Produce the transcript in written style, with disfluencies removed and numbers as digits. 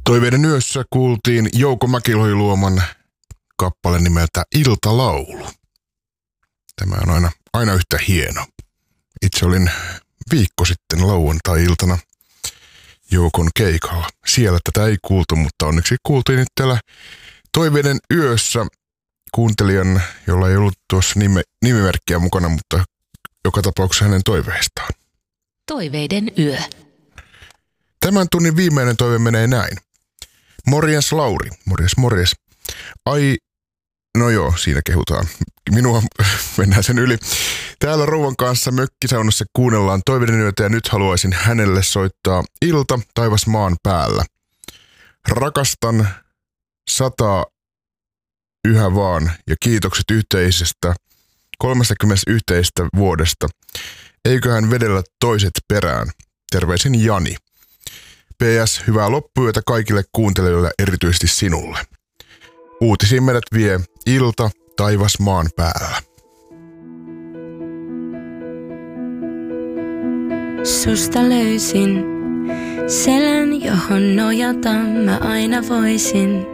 Toiveiden yössä kuultiin Jouko Mäkilohi-Luoman kappale nimeltä Iltalaulu. Tämä on aina yhtä hieno. Itse olin viikko sitten lauantai-iltana Joukon keikalla. Siellä tätä ei kuultu, mutta onneksi kuultiin nyt täällä Toiveiden yössä kuuntelijan, jolla ei ollut tuossa nimimerkkiä mukana, mutta joka tapauksessa hänen toiveistaan. Toiveiden yö. Tämän tunnin viimeinen toive menee näin. Morjens Lauri. Morjes. Ai, no joo, siinä kehutaan. Minua mennään sen yli. Täällä rouvan kanssa mökkisaunassa kuunnellaan Toiveiden yötä ja nyt haluaisin hänelle soittaa Ilta taivas maan päällä. Rakastan, sataa yhä vaan ja kiitokset yhteisestä 30 yhteistä vuodesta. Eiköhän vedellä toiset perään. Terveisin Jani. PS, hyvää loppuyötä kaikille kuuntelijoille, erityisesti sinulle. Uutisiin meidät vie Ilta taivas maan päällä. Susta löysin selän, johon nojata mä aina voisin.